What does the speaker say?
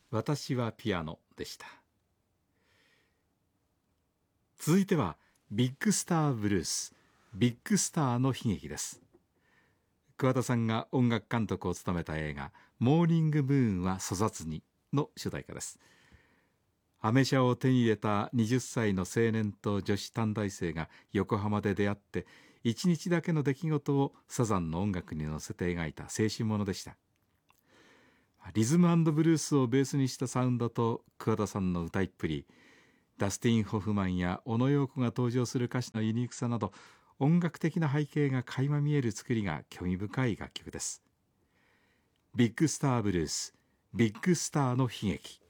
私はピアノでした。続いてはビッグスターブルース、ビッグスターの悲劇です。桑田さんが音楽監督を務めた映画モーニングムーンは粗雑にの主題歌です。アメ車を手に入れた20歳の青年と女子短大生が横浜で出会って1日だけの出来事をサザンの音楽に乗せて描いた青春ものでした。リズム&ブルースをベースにしたサウンドと桑田さんの歌いっぷり、ダスティン・ホフマンや小野陽子が登場する歌詞のユニークさなど、音楽的な背景が垣間見える作りが興味深い楽曲です。ビッグスターブルース、ビッグスターの悲劇。